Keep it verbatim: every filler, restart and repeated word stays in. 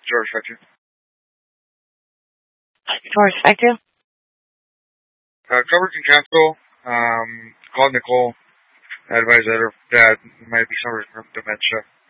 George Spector. George Spector. Uh, cover can cancel. Um, call Nicole. Advise that her dad might be suffering from dementia.